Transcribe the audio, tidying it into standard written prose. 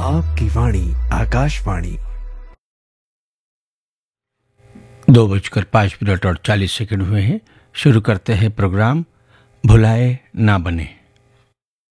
आपकी वाणी आकाशवाणी। 2:05 और 40 हुए हैं। शुरू करते हैं प्रोग्राम भुलाए ना बने।